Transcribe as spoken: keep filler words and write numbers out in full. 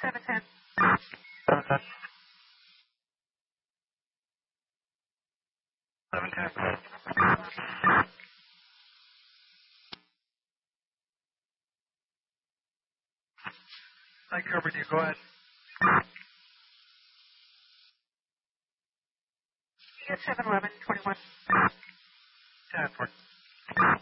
seven ten. seven ten. seven ten. I covered you. Go ahead. seven eleven twenty-one. ten four.